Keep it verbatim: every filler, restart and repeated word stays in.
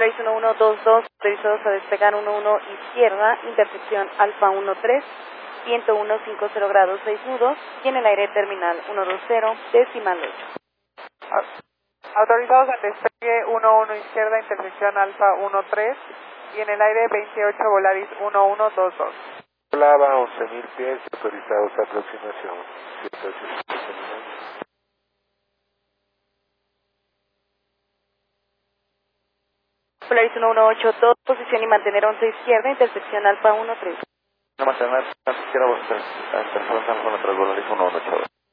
Polaris uno uno dos dos, autorizados a despegar uno uno izquierda, intersección Alfa uno tres, viento uno cinco cero grados seis nudos, y en el aire terminal uno dos cero, decimal ocho. Autorizados al despegue uno uno izquierda, intersección Alfa uno tres, y en el aire veintiocho Volaris uno uno dos dos. Lava once mil pies, autorizados a aproximación siete ocho. Polaris uno uno ocho dos, posición y mantener once izquierda, intersección Alfa uno tres. No mantener, quiero interferencia con otro Volaris uno uno ocho dos.